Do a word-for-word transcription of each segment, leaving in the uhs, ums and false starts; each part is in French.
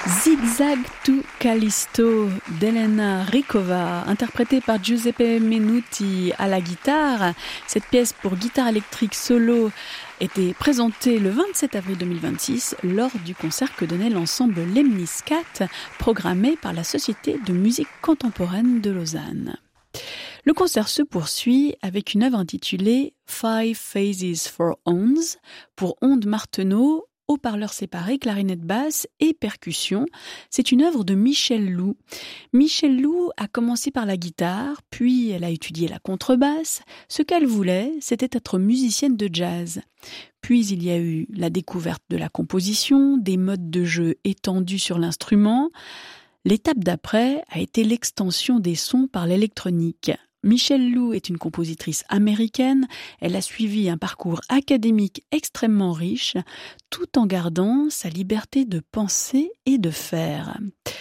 Zigzag to Callisto d'Elena Ricova, interprétée par Giuseppe Menuti à la guitare. Cette pièce pour guitare électrique solo était présentée le vingt-sept avril deux mille vingt-six lors du concert que donnait l'ensemble Lemniscat, programmé par la Société de musique contemporaine de Lausanne. Le concert se poursuit avec une œuvre intitulée Five Phases for Ondes pour Ondes Martenot, haut-parleurs séparés, clarinette basse et percussion. C'est une œuvre de Michèle Lou. Michèle Lou a commencé par la guitare, puis elle a étudié la contrebasse. Ce qu'elle voulait, c'était être musicienne de jazz. Puis il y a eu la découverte de la composition, des modes de jeu étendus sur l'instrument. L'étape d'après a été l'extension des sons par l'électronique. Michèle Lou est une compositrice américaine. Elle a suivi un parcours académique extrêmement riche, tout en gardant sa liberté de penser et de faire.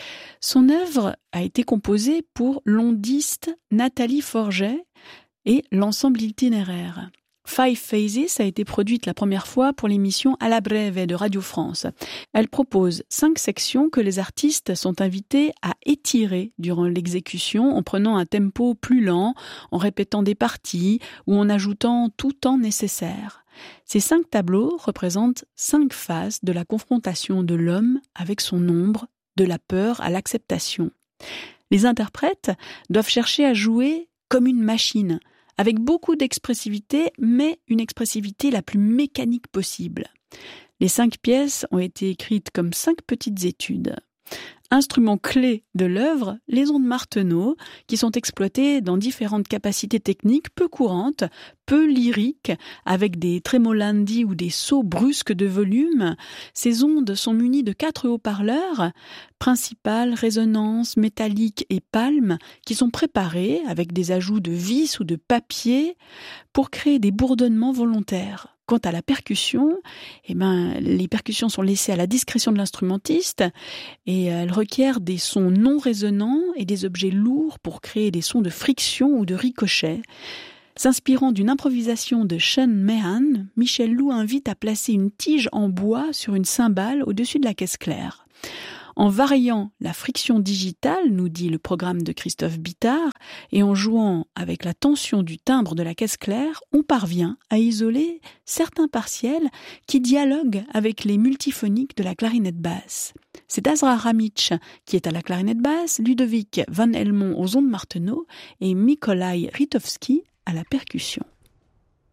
Son œuvre a été composée pour l'ondiste Nathalie Forget et l'ensemble itinéraire. Five Phases a été produite la première fois pour l'émission À la Brève de Radio France. Elle propose cinq sections que les artistes sont invités à étirer durant l'exécution en prenant un tempo plus lent, en répétant des parties ou en ajoutant tout temps nécessaire. Ces cinq tableaux représentent cinq phases de la confrontation de l'homme avec son ombre, de la peur à l'acceptation. Les interprètes doivent chercher à jouer comme une machine, avec beaucoup d'expressivité, mais une expressivité la plus mécanique possible. Les cinq pièces ont été écrites comme cinq petites études. Instruments clés de l'œuvre, les ondes Martenot, qui sont exploitées dans différentes capacités techniques peu courantes, peu lyriques, avec des tremolandi ou des sauts brusques de volume. Ces ondes sont munies de quatre haut-parleurs, principales, résonance, métallique et palme, qui sont préparés avec des ajouts de vis ou de papier pour créer des bourdonnements volontaires. Quant à la percussion, eh ben, les percussions sont laissées à la discrétion de l'instrumentiste et elles requièrent des sons non résonnants et des objets lourds pour créer des sons de friction ou de ricochet. S'inspirant d'une improvisation de Sean Meehan, Michèle Lou invite à placer une tige en bois sur une cymbale au-dessus de la caisse claire. En variant la friction digitale, nous dit le programme de Christophe Bittard, et en jouant avec la tension du timbre de la caisse claire, on parvient à isoler certains partiels qui dialoguent avec les multiphoniques de la clarinette basse. C'est Azra Ramic qui est à la clarinette basse, Ludovic Van Helmont aux ondes Martenot et Mikołaj Rytowski à la percussion.